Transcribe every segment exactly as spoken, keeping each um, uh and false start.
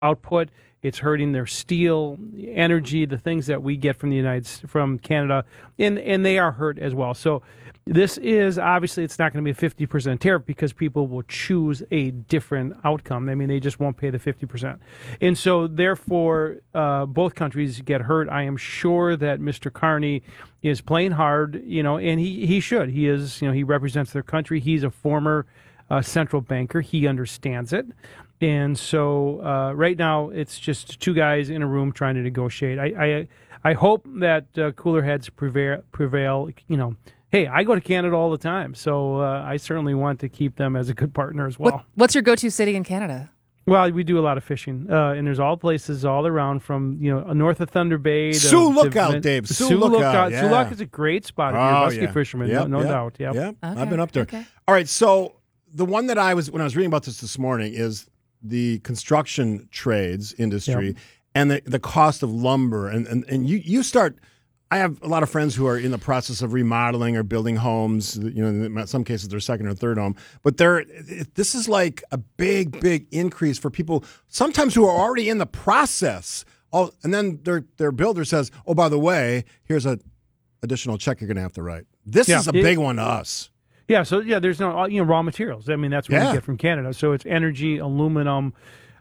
output. It's hurting their steel, energy, the things that we get from the United from Canada, and and they are hurt as well. So this is obviously it's not going to be a fifty percent tariff because people will choose a different outcome. I mean, they just won't pay the fifty percent, and so therefore uh, both countries get hurt. I am sure that Mister Carney is playing hard, you know, and he he should. He is, you know, he represents their country. He's a former uh, central banker. He understands it. And so uh, right now it's just two guys in a room trying to negotiate. I I, I hope that uh, cooler heads prevail, prevail. You know, hey, I go to Canada all the time, so uh, I certainly want to keep them as a good partner as well. What, what's your go-to city in Canada? Well, we do a lot of fishing, uh, and there's all places all around from, you know, north of Thunder Bay. To, Sioux Lookout, to, Dave. Sioux, Sioux Lookout. Lookout. Sioux Lookout is a great spot if you're a Oh, musky yeah. fisherman, Yep, no, no yep, doubt. Yep. Yep. Okay, I've been up there. okay. All right, so the one that I was, when I was reading about this this morning, is the construction trades industry Yep. and the, the cost of lumber. And, and, and you, you start, I have a lot of friends who are in the process of remodeling or building homes. You know, in some cases, their second or third home. But they're, it, this is like a big, big increase for people sometimes who are already in the process. Oh, and then their their builder says, "Oh, by the way, here's a additional check you're going to have to write." This Yeah. is a It- big one to us. Yeah, so yeah, there's no you know raw materials. I mean, that's what Yeah. we get from Canada. So it's energy, aluminum,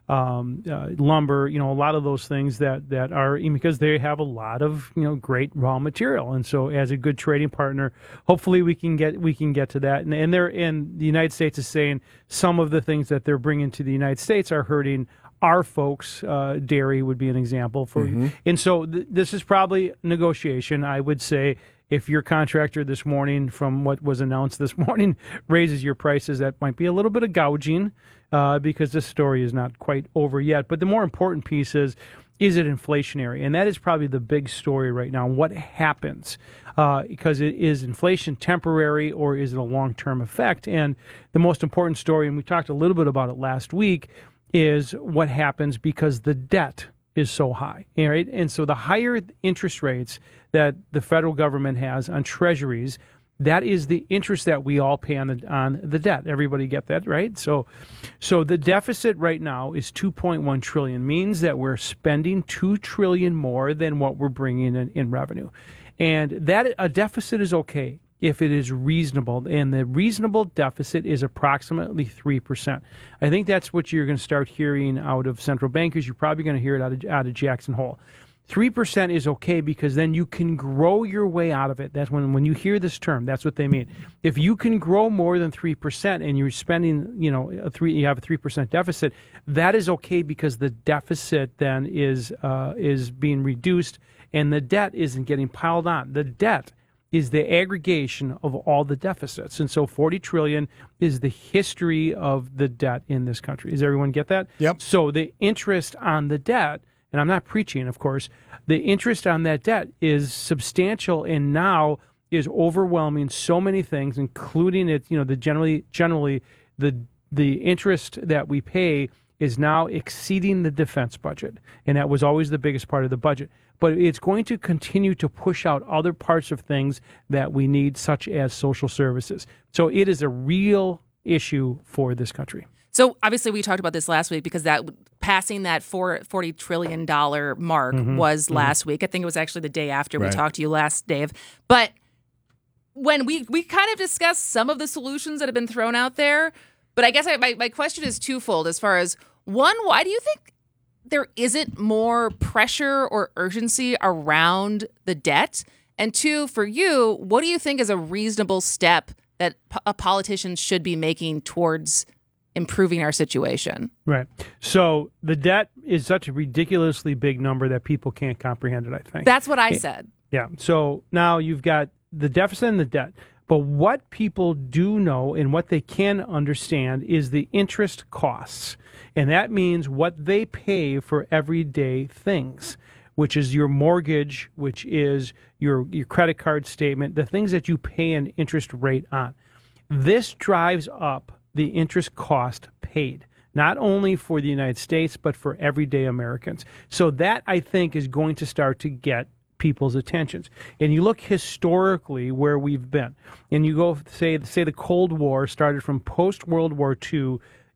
um, uh, lumber. You know, a lot of those things that that are because they have a lot of you know great raw material. And so, as a good trading partner, hopefully we can get we can get to that. And and they're and the United States is saying some of the things that they're bringing to the United States are hurting our folks. Uh, dairy would be an example for. Mm-hmm. And so th- this is probably negotiation. I would say. If your contractor this morning, from what was announced this morning, raises your prices, that might be a little bit of gouging uh, because this story is not quite over yet. But the more important piece is, is it inflationary? And that is probably the big story right now. What happens? Uh, because it is inflation temporary or is it a long-term effect? And the most important story, and we talked a little bit about it last week, is what happens because the debt is so high, right? And so the higher interest rates that the federal government has on treasuries, that is the interest that we all pay on the on the debt. Everybody get that, right? So, so the deficit right now is two point one trillion, means that we're spending two trillion more than what we're bringing in, in revenue, and that a deficit is okay if it is reasonable, and the reasonable deficit is approximately three percent. I think that's what you're going to start hearing out of central bankers. You're probably going to hear it out of, out of Jackson Hole. three percent is okay because then you can grow your way out of it. That's when, when you hear this term, that's what they mean. If you can grow more than three percent and you're spending, you know, a three, you have a three percent deficit, that is okay because the deficit then is uh, is being reduced and the debt isn't getting piled on. The debt is the aggregation of all the deficits. And so forty trillion is the history of the debt in this country. Does everyone get that? Yep. So the interest on the debt, and I'm not preaching, of course, the interest on that debt is substantial and now is overwhelming so many things, including it, you know, the generally generally the the interest that we pay is now exceeding the defense budget. And that was always the biggest part of the budget. But it's going to continue to push out other parts of things that we need, such as social services. So it is a real issue for this country. So obviously we talked about this last week because that passing that four, forty trillion dollars mark Mm-hmm. was Mm-hmm. last week. I think it was actually the day after Right. we talked to you last, Dave. But when we, we kind of discussed some of the solutions that have been thrown out there, but I guess I, my, my question is twofold as far as, one, why do you think there isn't more pressure or urgency around the debt? And two, for you, what do you think is a reasonable step that p- a politician should be making towards improving our situation? Right. So the debt is such a ridiculously big number that people can't comprehend it, I think. That's what I said. Yeah. So now you've got the deficit and the debt. But what people do know and what they can understand is the interest costs. And that means what they pay for everyday things, which is your mortgage, which is your, your credit card statement, the things that you pay an interest rate on. This drives up the interest cost paid, not only for the United States, but for everyday Americans. So that, I think, is going to start to get people's attentions. And you look historically where we've been, and you go say say the Cold War started from post World War Two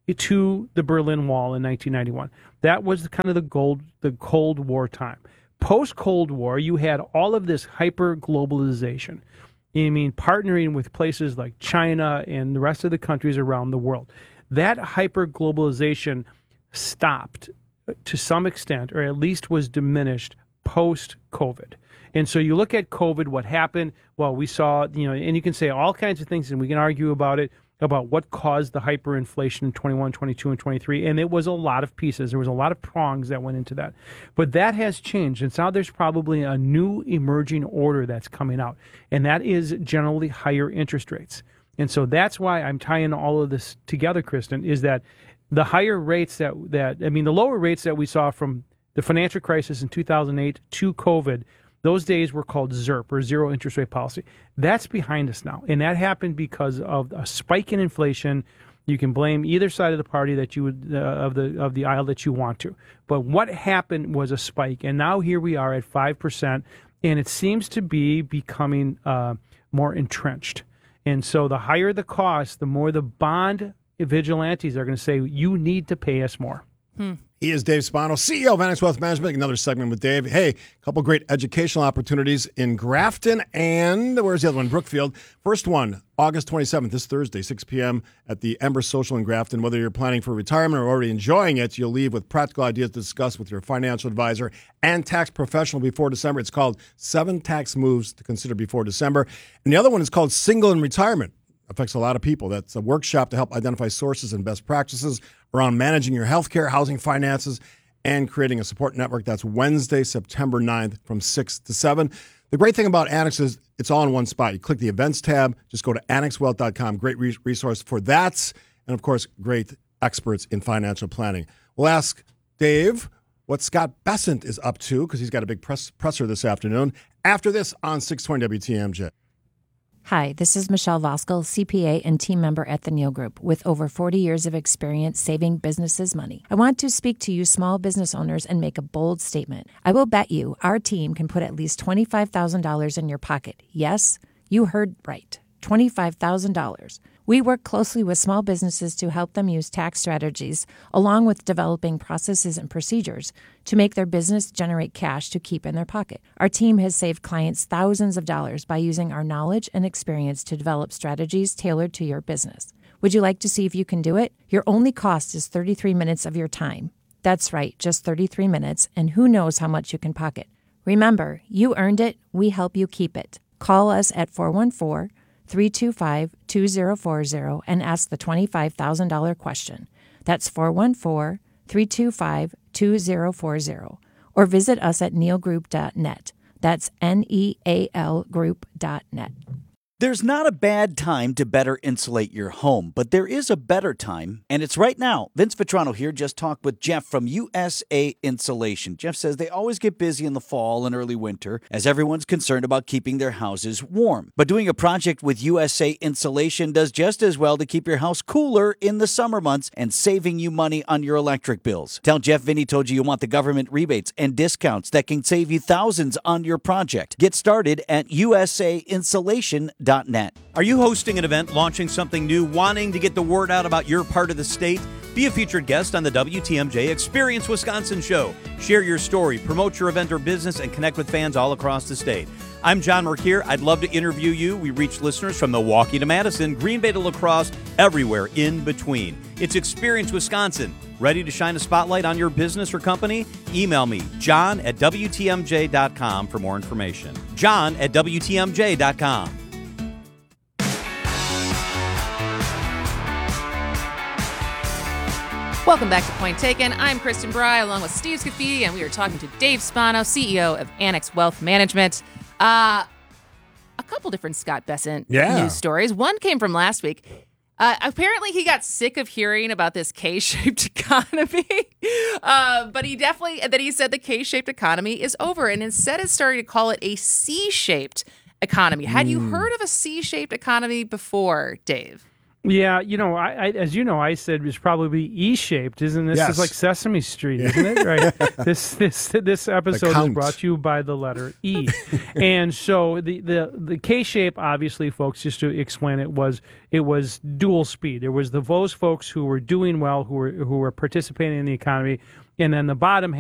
to the Berlin Wall in nineteen ninety-one. That was kind of the gold, the Cold War time. Post-Cold War, you had all of this hyper-globalization. I mean, partnering with places like China and the rest of the countries around the world. That hyper-globalization stopped to some extent, or at least was diminished post-COVID. And so you look at COVID, what happened? Well, we saw, you know, and you can say all kinds of things, and we can argue about it, about what caused the hyperinflation in twenty-one, twenty-two, and twenty-three. And it was a lot of pieces. There was a lot of prongs that went into that. But that has changed. And so now there's probably a new emerging order that's coming out. And that is generally higher interest rates. And so that's why I'm tying all of this together, Kristen, is that the higher rates that, that I mean, the lower rates that we saw from the financial crisis in two thousand eight to COVID, those days were called ZIRP, or zero interest rate policy. That's behind us now. And that happened because of a spike in inflation. You can blame either side of the party that you would, uh, of the of the aisle that you want to. But what happened was a spike. And now here we are at five percent, and it seems to be becoming uh, more entrenched. And so the higher the cost, the more the bond vigilantes are going to say, you need to pay us more. Hmm. He is Dave Spano, C E O of Annex Wealth Management. Another segment with Dave. Hey, a couple great educational opportunities in Grafton and, where's the other one? Brookfield. First one, August twenty-seventh, this Thursday, six p.m. at the Ember Social in Grafton. Whether you're planning for retirement or already enjoying it, you'll leave with practical ideas to discuss with your financial advisor and tax professional before December. It's called Seven Tax Moves to Consider Before December. And the other one is called Single in Retirement. Affects a lot of people. That's a workshop to help identify sources and best practices around managing your healthcare, housing, finances, and creating a support network. That's Wednesday, September ninth from six to seven. The great thing about Annex is it's all in one spot. You click the events tab, just go to annex wealth dot com. Great re- resource for that. And of course, great experts in financial planning. We'll ask Dave what Scott Bessent is up to, because he's got a big press- presser this afternoon. After this on six twenty W T M J. Hi, this is Michelle Voskel, C P A and team member at the Neal Group, with over forty years of experience saving businesses money. I want to speak to you small business owners and make a bold statement. I will bet you our team can put at least twenty-five thousand dollars in your pocket. Yes, you heard right, twenty-five thousand dollars. We work closely with small businesses to help them use tax strategies, along with developing processes and procedures to make their business generate cash to keep in their pocket. Our team has saved clients thousands of dollars by using our knowledge and experience to develop strategies tailored to your business. Would you like to see if you can do it? Your only cost is thirty-three minutes of your time. That's right, just thirty-three minutes, and who knows how much you can pocket. Remember, you earned it, we help you keep it. Call us at four one four, three two five, two zero four zero and ask the twenty-five thousand dollars question. That's four one four, three two five, two zero four zero. Or visit us at neal group dot net. That's N E A L group dot net. There's not a bad time to better insulate your home, but there is a better time, and it's right now. Vince Vitrano here just talked with Jeff from U S A Insulation. Jeff says they always get busy in the fall and early winter as everyone's concerned about keeping their houses warm. But doing a project with U S A Insulation does just as well to keep your house cooler in the summer months and saving you money on your electric bills. Tell Jeff Vinny told you you want the government rebates and discounts that can save you thousands on your project. Get started at U S A insulation dot net. Are you hosting an event, launching something new, wanting to get the word out about your part of the state? Be a featured guest on the W T M J Experience Wisconsin show. Share your story, promote your event or business, and connect with fans all across the state. I'm John Merkier. I'd love to interview you. We reach listeners from Milwaukee to Madison, Green Bay to La Crosse, everywhere in between. It's Experience Wisconsin. Ready to shine a spotlight on your business or company? Email me, john at W T M J dot com for more information. John at W T M J dot com. Welcome back to Point Taken. I'm Kristen Bry, along with Steve Scafidi, and we are talking to Dave Spano, C E O of Annex Wealth Management. Uh, a couple different Scott Bessent Yeah. news stories. One came from last week. Uh, apparently, he got sick of hearing about this K-shaped economy, uh, but he definitely, that he said the K-shaped economy is over, and instead is starting to call it a C-shaped economy. Had mm. you heard of a C-shaped economy before, Dave? Yeah, you know, I, I as you know, I said it's probably E-shaped, isn't this? Yes. Is like Sesame Street, isn't it? Right. this this this episode is count. brought to you by the letter E, and so the the the K-shape, obviously, folks, just to explain it, was it was dual speed. There was the those folks who were doing well, who were who were participating in the economy, and then the bottom